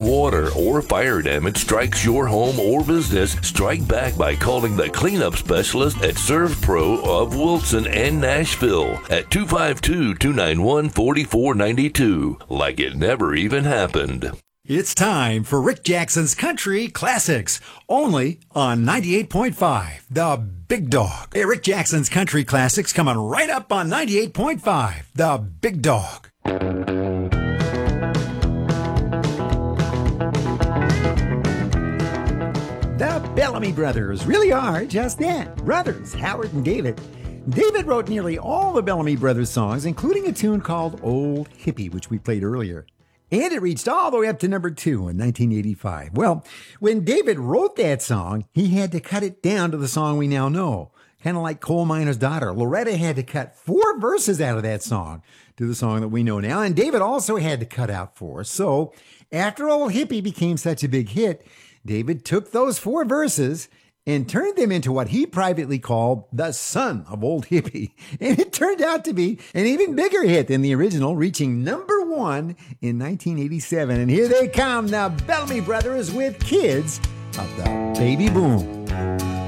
water, or fire damage strikes your home or business, strike back by calling the cleanup specialist at ServPro of Wilson and Nashville at 252-291-4492. Like it never even happened. It's time for Rick Jackson's Country Classics, only on 98.5, The Big Dog. Hey, Rick Jackson's Country Classics coming right up on 98.5, The Big Dog. The Bellamy Brothers really are just that, brothers, Howard and David. David wrote nearly all the Bellamy Brothers songs, including a tune called Old Hippie, which we played earlier. And it reached all the way up to number 2 in 1985. Well, when David wrote that song, he had to cut it down to the song we now know. Kind of like Coal Miner's Daughter. Loretta had to cut 4 verses out of that song to the song that we know now. And David also had to cut out 4. So after Old Hippie became such a big hit, David took those 4 verses and turned them into what he privately called the son of Old Hippie. And it turned out to be an even bigger hit than the original, reaching number 1 in 1987. And here they come, the Bellamy Brothers with Kids of the Baby Boom.